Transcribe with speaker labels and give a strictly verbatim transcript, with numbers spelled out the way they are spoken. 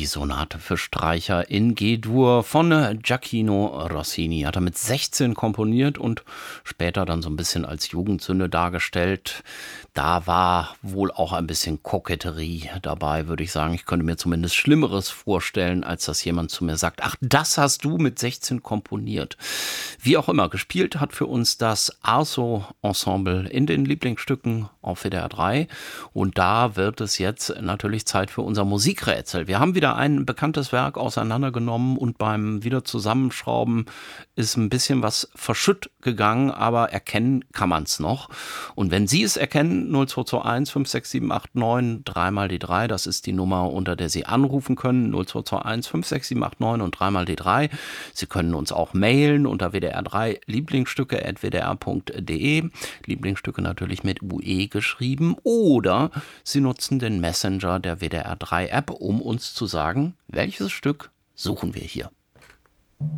Speaker 1: Die Sonate für Streicher in G-Dur von Gioachino Rossini hat er mit sechzehn komponiert und später dann so ein bisschen als Jugendsünde dargestellt. Da war wohl auch ein bisschen Koketterie dabei, würde ich sagen. Ich könnte mir zumindest Schlimmeres vorstellen, als dass jemand zu mir sagt, ach, das hast du mit sechzehn komponiert. Wie auch immer, gespielt hat für uns das Arso-Ensemble in den Lieblingsstücken auf W D R drei. Und da wird es jetzt natürlich Zeit für unser Musikrätsel. Wir haben wieder ein bekanntes Werk auseinandergenommen und beim Wiederzusammenschrauben ist ein bisschen was verschütt gegangen, aber erkennen kann man es noch. Und wenn Sie es erkennen, null zwei zwei eins fünf sechs sieben acht neun, dreimal die drei, das ist die Nummer, unter der Sie anrufen können, null zwei zwei eins fünf sechs sieben acht neun und dreimal die drei. Sie können uns auch mailen unter w d r drei lieblingsstücke at w d r punkt d e, Lieblingsstücke natürlich mit U E geschrieben, oder Sie nutzen den Messenger der W D R drei App, um uns zu sagen, welches Stück suchen wir hier.